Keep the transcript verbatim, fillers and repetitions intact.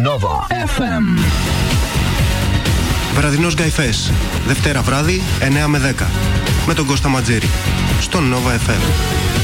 Nova εφ εμ. Βραδινός Γκαϊφές, Δευτέρα βράδυ εννιά με δέκα, με τον Κώστα Ματζήρη, στον Nova εφ εμ.